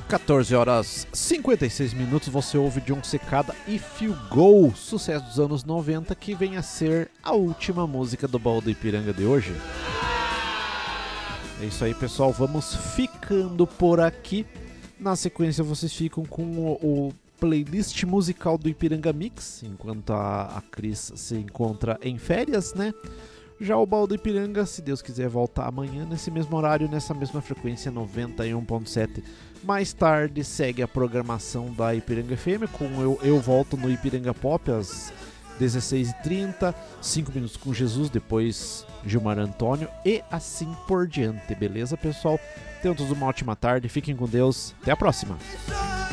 14 horas 56 minutos, você ouve John Cicada If You Go, sucesso dos anos 90, que vem a ser a última música do Baú do Ipiranga de hoje. É isso aí, pessoal, vamos ficando por aqui. Na sequência vocês ficam com o playlist musical do Ipiranga Mix, enquanto a Cris se encontra em férias, né? Já o Baú do Ipiranga, se Deus quiser, volta amanhã nesse mesmo horário, nessa mesma frequência 91.7. Mais tarde segue a programação da Ipiranga FM, com eu volto no Ipiranga Pop às 16h30, 5 minutos com Jesus, depois Gilmar Antônio e assim por diante, beleza, pessoal? Tenham todos uma ótima tarde, fiquem com Deus, até a próxima!